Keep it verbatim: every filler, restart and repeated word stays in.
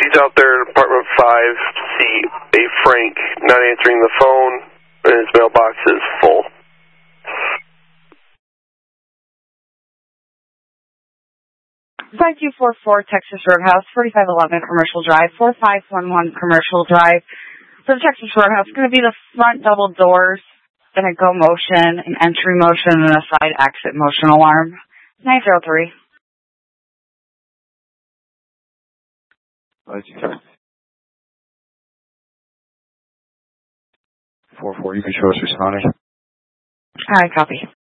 he's out there in apartment five, see a Frank not answering the phone, and his mailbox is full. five two four four Texas Roadhouse, forty-five eleven Commercial Drive, four five one one Commercial Drive. For the Texas Roadhouse, it's going to be the front double doors, then a go motion, an entry motion, and a side exit motion alarm. nine zero three. four four, you can show us responding. All right, copy.